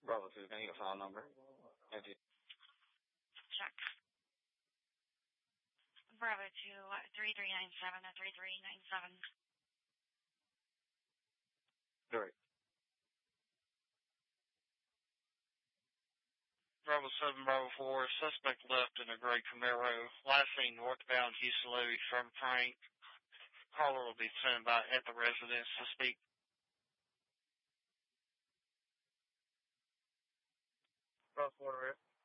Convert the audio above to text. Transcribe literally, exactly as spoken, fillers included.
Bravo two, can I get a file number? Thank you. Check. Bravo two, three three nine seven to three three nine seven. Great. Bravo seven, Bravo four, suspect left in a gray Camaro. Last seen northbound Houston Louis from Frank. Caller will be sent by at the residence to speak. Bravo four,